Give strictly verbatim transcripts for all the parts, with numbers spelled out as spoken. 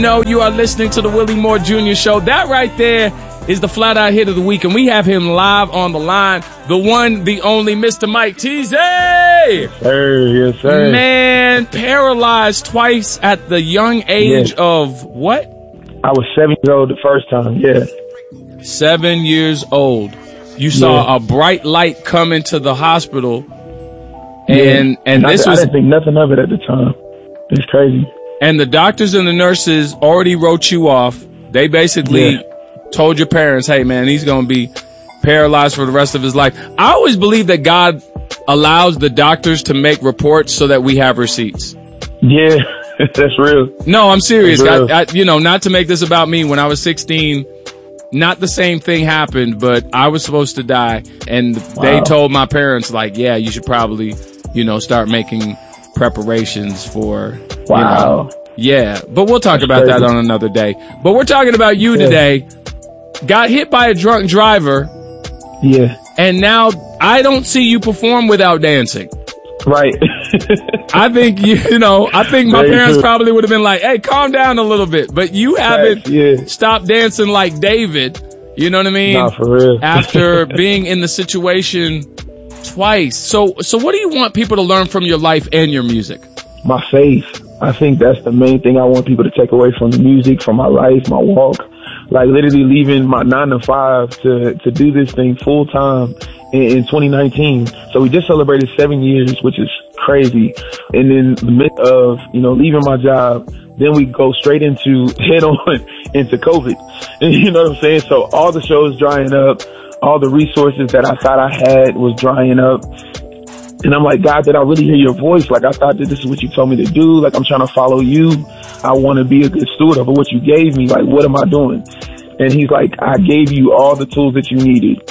No, you are listening to the Willie Moore Junior Show. That right there is the flat out hit of the week, and we have him live on the line. The one, the only, Mister Mike Teasy. Yes, sir. Yes, sir. Man, paralyzed twice at the young age yes. of what? I was seven years old the first time. Yeah. Seven years old. You saw yeah. a bright light come into the hospital, and yeah. and I, this I was. I didn't think nothing of it at the time. It's crazy. And the doctors and the nurses already wrote you off. They basically yeah. told your parents, hey, man, he's going to be paralyzed for the rest of his life. I always believe that God allows the doctors to make reports so that we have receipts. Yeah, that's real. No, I'm serious. I, I, you know, not to make this about me. When I was sixteen, not the same thing happened, but I was supposed to die. And wow. they told my parents, like, yeah, you should probably, you know, start making preparations for, wow. you know. Yeah, but we'll talk That's about crazy. that on another day. But we're talking about you yeah. today. Got hit by a drunk driver. Yeah. And now I don't see you perform without dancing. Right. I think, you, you know, I think my Very parents true. probably would have been like, hey, calm down a little bit. But you haven't yeah. stopped dancing like David. You know what I mean? Nah, for real. After being in the situation twice. So, so what do you want people to learn from your life and your music? My faith. I think that's the main thing I want people to take away from the music, from my life, my walk. Like literally leaving my nine to five to, to do this thing full time in, in twenty nineteen. So we just celebrated seven years, which is crazy. And in the midst of, you know, leaving my job, then we go straight into head on into COVID. And you know what I'm saying? So all the shows drying up, all the resources that I thought I had was drying up. And I'm like, God, did I really hear your voice? Like, I thought that this is what you told me to do. Like, I'm trying to follow you. I want to be a good steward of what you gave me. Like, what am I doing? And he's like, I gave you all the tools that you needed.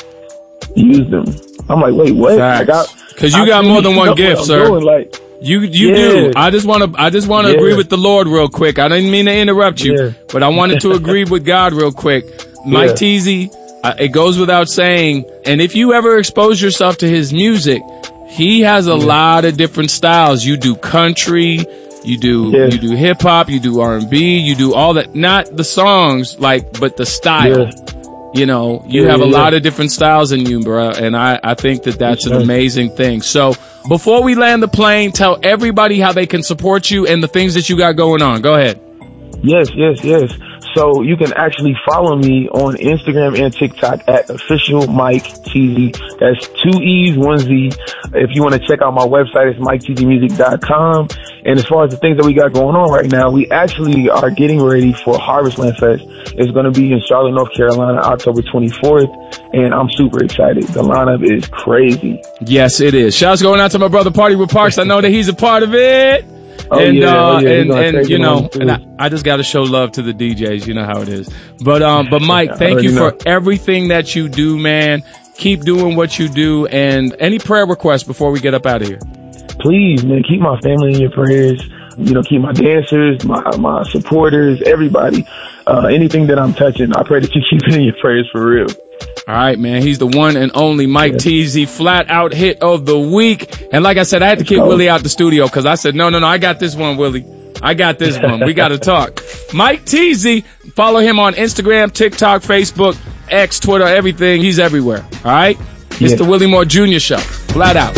Use them. I'm like, wait, what? Because you got more than one gift, sir. Doing. Like, you you yeah. do. I just want to I just want to yeah. agree with the Lord real quick. I didn't mean to interrupt you, yeah. but I wanted to agree with God real quick. Mike yeah. Teasy, uh, it goes without saying, and if you ever expose yourself to his music, he has a yeah. lot of different styles. You do country, you do yeah. you do hip hop, you do R and B, you do all that. Not the songs, like, but the style. Yeah. You know, you yeah, have a yeah. lot of different styles in you, bro, and I I think that that's an amazing thing. So before we land the plane, tell everybody how they can support you and the things that you got going on. Go ahead. Yes, yes, yes. So you can actually follow me on Instagram and TikTok at official Mike Teasy. That's two E's, one Z. If you want to check out my website, it's mike teasy music dot com. And as far as the things that we got going on right now, we actually are getting ready for Harvestland Fest. It's going to be in Charlotte, North Carolina, October twenty-fourth. And I'm super excited. The lineup is crazy. Yes, it is. Shouts going out to my brother Party with Parks. I know that he's a part of it. Oh, and, yeah, uh, oh, yeah. and, and, you know, and and I, I just got to show love to the D Js. You know how it is. But, um, but Mike, thank you know. for everything that you do, man. Keep doing what you do. And any prayer requests before we get up out of here? Please, man, keep my family in your prayers. You know, keep my dancers, my, my supporters, everybody. Uh, anything that I'm touching, I pray that you keep it in your prayers for real. All right, man. He's the one and only Mike yeah. Teasy, flat out hit of the week. And like I said, I had to kick Willie out the studio because I said, no, no, no, I got this one, Willie. I got this one. We got to talk. Mike Teasy, follow him on Instagram, TikTok, Facebook, X, Twitter, everything. He's everywhere. All right? It's yeah. the Willie Moore Junior Show. Flat out.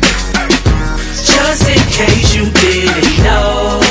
Just in case you didn't know,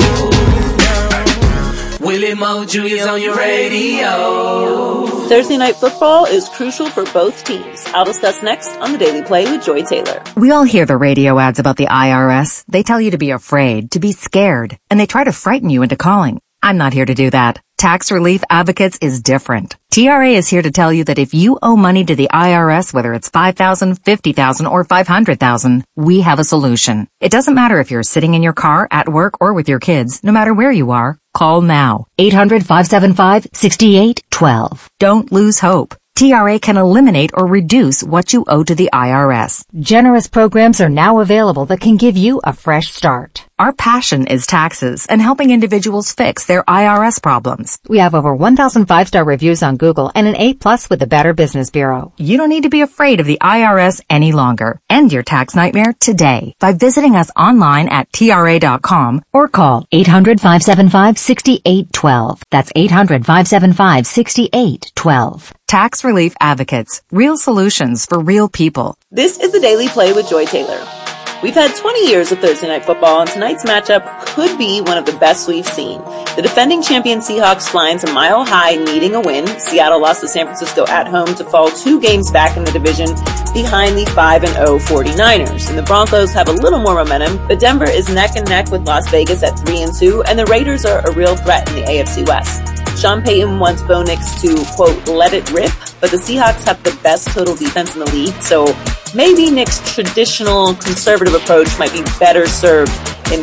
Willie Moore Junior's on your radio. Thursday Night Football is crucial for both teams. I'll discuss next on The Daily Play with Joy Taylor. We all hear the radio ads about the I R S. They tell you to be afraid, to be scared, and they try to frighten you into calling. I'm not here to do that. Tax Relief Advocates is different. T R A is here to tell you that if you owe money to the I R S, whether it's five thousand dollars, fifty thousand dollars, or five hundred thousand dollars, we have a solution. It doesn't matter if you're sitting in your car, at work, or with your kids. No matter where you are, call now. eight hundred, five seven five, six eight one two. Don't lose hope. T R A can eliminate or reduce what you owe to the I R S. Generous programs are now available that can give you a fresh start. Our passion is taxes and helping individuals fix their I R S problems. We have over one thousand five-star reviews on Google and an A plus with the Better Business Bureau. You don't need to be afraid of the I R S any longer. End your tax nightmare today by visiting us online at T R A dot com or call eight hundred, five seven five, six eight one two. That's eight hundred, five seven five, six eight one two. Tax Relief Advocates. Real solutions for real people. This is the Daily Play with Joy Taylor. We've had twenty years of Thursday Night Football, and tonight's matchup could be one of the best we've seen. The defending champion Seahawks flying to Mile High needing a win. Seattle lost to San Francisco at home to fall two games back in the division behind the five and oh forty-niners. And the Broncos have a little more momentum, but Denver is neck and neck with Las Vegas at three and two, and the Raiders are a real threat in the A F C West. Sean Payton wants Bo Nix to, quote, let it rip, but the Seahawks have the best total defense in the league, so maybe Nick's traditional conservative approach might be better served